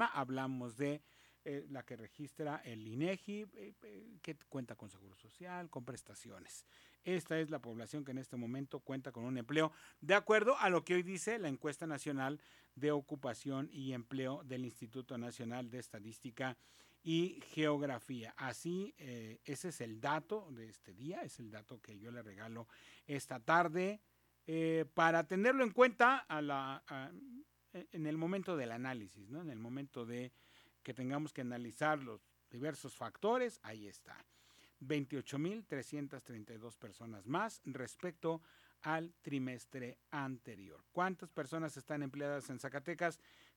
hablamos de la que registra el INEGI, que cuenta con seguro social, con prestaciones. Esta es la población que en este momento cuenta con un empleo, de acuerdo a lo que hoy dice la encuesta nacional de ocupación y empleo del Instituto Nacional de Estadística y Geografía. Así, ese es el dato de este día, es el dato que yo le regalo esta tarde, para tenerlo en cuenta en el momento del análisis, ¿no? En el momento de que tengamos que analizar los diversos factores, ahí está. 28,332 personas más respecto al trimestre anterior. ¿Cuántas personas están empleadas en Zacatecas?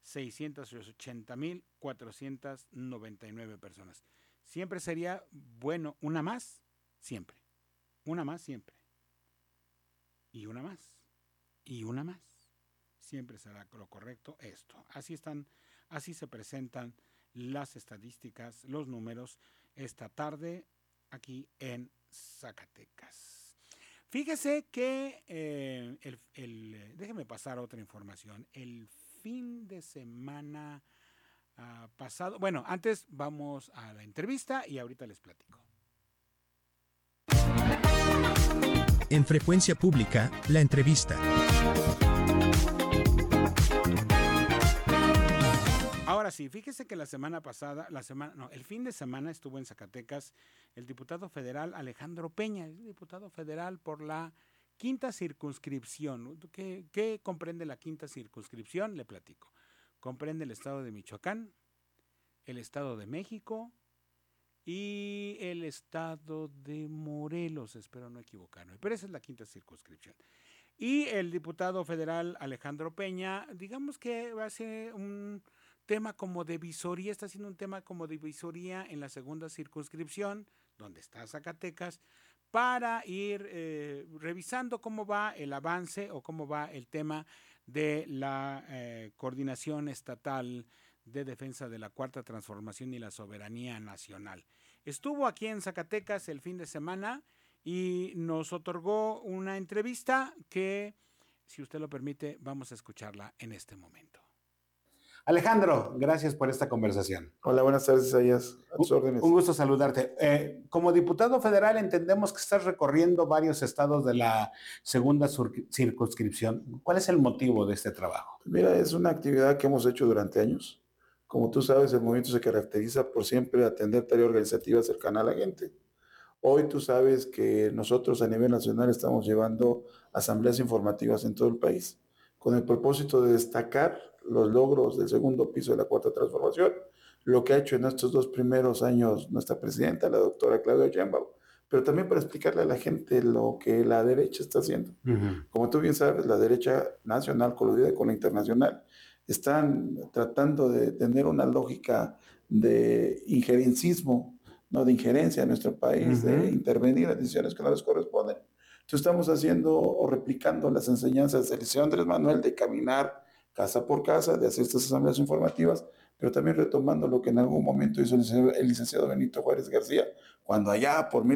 680,499 personas. Siempre sería bueno una más, siempre. Una más, siempre. Y una más. Y una más. Siempre será lo correcto esto. Así se presentan las estadísticas, los números esta tarde aquí en Zacatecas. Fíjese que déjeme pasar otra información. El fin de semana pasado, bueno, antes vamos a la entrevista y ahorita les platico. En Frecuencia Pública, la entrevista. Ahora sí, fíjese que el fin de semana estuvo en Zacatecas el diputado federal Alejandro Peña, el diputado federal por la quinta circunscripción. ¿Qué comprende la quinta circunscripción? Le platico. Comprende el estado de Michoacán, el estado de México y el estado de Morelos, espero no equivocarme, pero esa es la quinta circunscripción. Y el diputado federal Alejandro Peña, digamos que va a ser un tema como de visoría, está haciendo un tema como de visoría en la segunda circunscripción, donde está Zacatecas, para ir revisando cómo va el avance o cómo va el tema de la coordinación estatal de defensa de la Cuarta Transformación y la soberanía nacional. Estuvo aquí en Zacatecas el fin de semana y nos otorgó una entrevista que, si usted lo permite, vamos a escucharla en este momento. Alejandro, gracias por esta conversación. Hola, buenas tardes, Isaías. A tus órdenes. Un gusto saludarte. Como diputado federal entendemos que estás recorriendo varios estados de la segunda circunscripción. ¿Cuál es el motivo de este trabajo? Mira, es una actividad que hemos hecho durante años. Como tú sabes, el movimiento se caracteriza por siempre atender tarea organizativa cercana a la gente. Hoy tú sabes que nosotros a nivel nacional estamos llevando asambleas informativas en todo el país, con el propósito de destacar los logros del segundo piso de la Cuarta Transformación, lo que ha hecho en estos 2 primeros años nuestra presidenta, la doctora Claudia Sheinbaum, pero también para explicarle a la gente lo que la derecha está haciendo. Como tú bien sabes, la derecha nacional coludida con la internacional están tratando de tener una lógica de injerencismo, no de injerencia en nuestro país, de intervenir en decisiones que no les corresponden. Entonces estamos haciendo o replicando las enseñanzas del licenciado Andrés Manuel de caminar casa por casa, de hacer estas asambleas informativas, pero también retomando lo que en algún momento hizo el licenciado Benito Juárez García, cuando allá por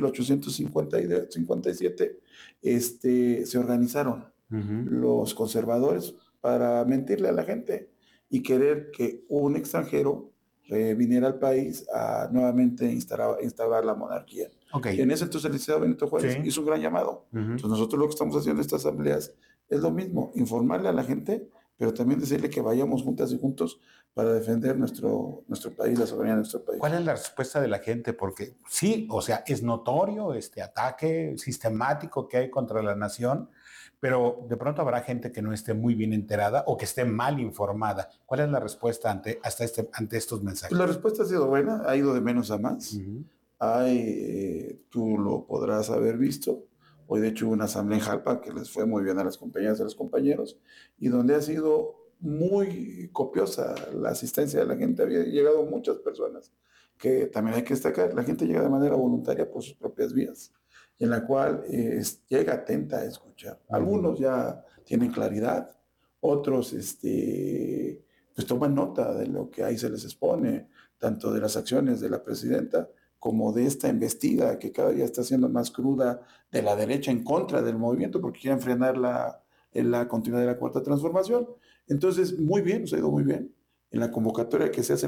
1857 se organizaron los conservadores para mentirle a la gente y querer que un extranjero viniera al país a nuevamente instaurar la monarquía. Okay. Y en ese entonces el licenciado Benito Juárez hizo un gran llamado. Entonces nosotros lo que estamos haciendo en estas asambleas es lo mismo, informarle a la gente, pero también decirle que vayamos juntas y juntos para defender nuestro país, la soberanía de nuestro país. ¿Cuál es la respuesta de la gente? Porque sí, o sea, es notorio este ataque sistemático que hay contra la nación, pero de pronto habrá gente que no esté muy bien enterada o que esté mal informada. ¿Cuál es la respuesta ante estos mensajes? Pues la respuesta ha sido buena, ha ido de menos a más. Tú lo podrás haber visto. Hoy de hecho hubo una asamblea en Jalpa que les fue muy bien a las compañeras y a los compañeros y donde ha sido muy copiosa la asistencia de la gente. Había llegado muchas personas, que también hay que destacar, la gente llega de manera voluntaria por sus propias vías, en la cual llega atenta a escuchar. Algunos ya tienen claridad, otros pues toman nota de lo que ahí se les expone, tanto de las acciones de la presidenta como de esta embestida que cada día está siendo más cruda de la derecha en contra del movimiento porque quieren frenar la continuidad de la Cuarta Transformación. Entonces, muy bien, nos ha ido muy bien. en la convocatoria que se hace